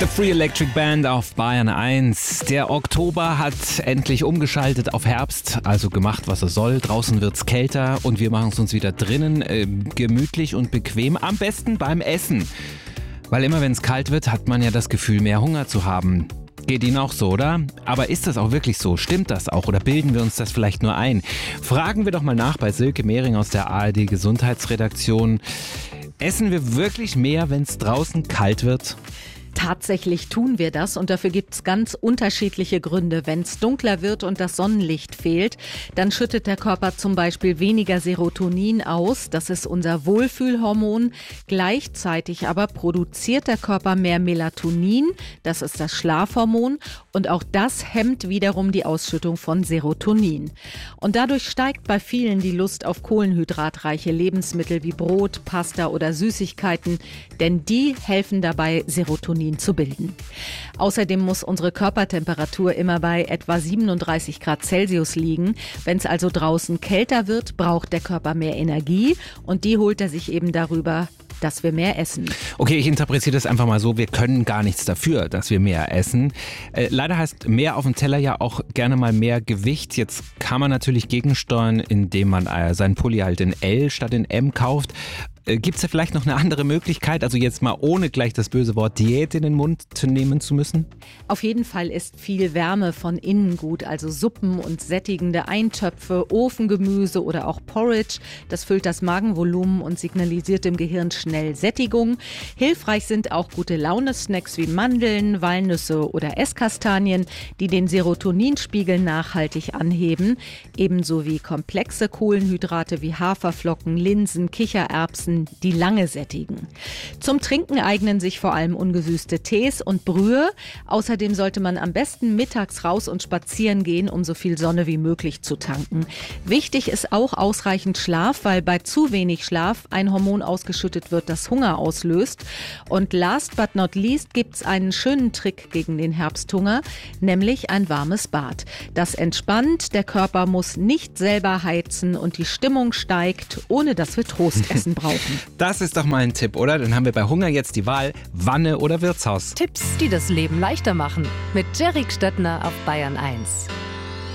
The Free Electric Band auf Bayern 1. Der Oktober hat endlich umgeschaltet auf Herbst, also gemacht, was er soll. Draußen wird's kälter und wir machen es uns wieder drinnen gemütlich und bequem. Am besten beim Essen. Weil immer wenn es kalt wird, hat man ja das Gefühl, mehr Hunger zu haben. Geht Ihnen auch so, oder? Aber ist das auch wirklich so? Stimmt das auch? Oder bilden wir uns das vielleicht nur ein? Fragen wir doch mal nach bei Silke Mehring aus der ARD Gesundheitsredaktion. Essen wir wirklich mehr, wenn es draußen kalt wird? Tatsächlich tun wir das und dafür gibt es ganz unterschiedliche Gründe. Wenn es dunkler wird und das Sonnenlicht fehlt, dann schüttet der Körper zum Beispiel weniger Serotonin aus. Das ist unser Wohlfühlhormon. Gleichzeitig aber produziert der Körper mehr Melatonin. Das ist das Schlafhormon. Und auch das hemmt wiederum die Ausschüttung von Serotonin. Und dadurch steigt bei vielen die Lust auf kohlenhydratreiche Lebensmittel wie Brot, Pasta oder Süßigkeiten, denn die helfen dabei, Serotonin zu bilden. Außerdem muss unsere Körpertemperatur immer bei etwa 37 Grad Celsius liegen. Wenn es also draußen kälter wird, braucht der Körper mehr Energie und die holt er sich eben darüber, dass wir mehr essen. Okay, ich interpretiere das einfach mal so, wir können gar nichts dafür, dass wir mehr essen. Leider heißt mehr auf dem Teller ja auch gerne mal mehr Gewicht. Jetzt kann man natürlich gegensteuern, indem man seinen Pulli halt in L statt in M kauft. Gibt es da vielleicht noch eine andere Möglichkeit, also jetzt mal ohne gleich das böse Wort Diät in den Mund nehmen zu müssen? Auf jeden Fall ist viel Wärme von innen gut, also Suppen und sättigende Eintöpfe, Ofengemüse oder auch Porridge. Das füllt das Magenvolumen und signalisiert dem Gehirn schnell Sättigung. Hilfreich sind auch gute Laune-Snacks wie Mandeln, Walnüsse oder Esskastanien, die den Serotoninspiegel nachhaltig anheben. Ebenso wie komplexe Kohlenhydrate wie Haferflocken, Linsen, Kichererbsen, die lange sättigen. Zum Trinken eignen sich vor allem ungesüßte Tees und Brühe. Außerdem sollte man am besten mittags raus und spazieren gehen, um so viel Sonne wie möglich zu tanken. Wichtig ist auch ausreichend Schlaf, weil bei zu wenig Schlaf ein Hormon ausgeschüttet wird, das Hunger auslöst. Und last but not least gibt es einen schönen Trick gegen den Herbsthunger, nämlich ein warmes Bad. Das entspannt, der Körper muss nicht selber heizen und die Stimmung steigt, ohne dass wir Trostessen brauchen. Das ist doch mal ein Tipp, oder? Dann haben wir bei Hunger jetzt die Wahl, Wanne oder Wirtshaus. Tipps, die das Leben leichter machen. Mit Jerry Stöttner auf Bayern 1.